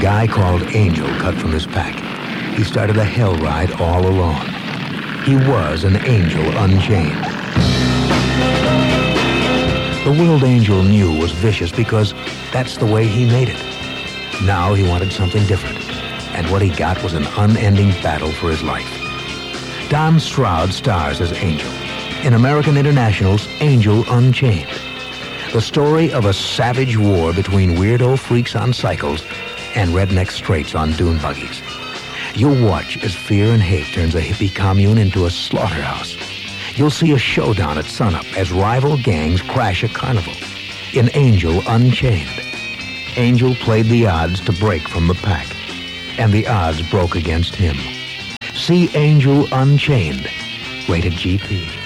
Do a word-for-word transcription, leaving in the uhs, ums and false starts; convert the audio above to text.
guy called Angel cut from his pack. He started a hell ride all alone. He was an angel unchained. The world Angel knew was vicious because that's the way he made it. Now he wanted something different, and what he got was an unending battle for his life. Don Stroud stars as Angel in American International's Angel Unchained, the story of a savage war between weirdo freaks on cycles and redneck straights on dune buggies. You'll watch as fear and hate turns a hippie commune into a slaughterhouse. You'll see a showdown at sunup as rival gangs crash a carnival. In Angel Unchained, Angel played the odds to break from the pack, and the odds broke against him. See Angel Unchained, rated G P.